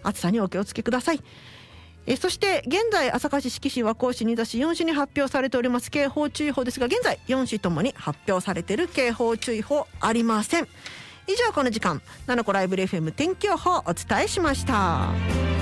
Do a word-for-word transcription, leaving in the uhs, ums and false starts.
暑さにお気をつけください。えそして現在朝霞市、志木市、和光市、新座市よん市に発表されております警報注意報ですが、現在よん市ともに発表されている警報注意報ありません。以上この時間ななこライブ エフエム 天気予報をお伝えしました。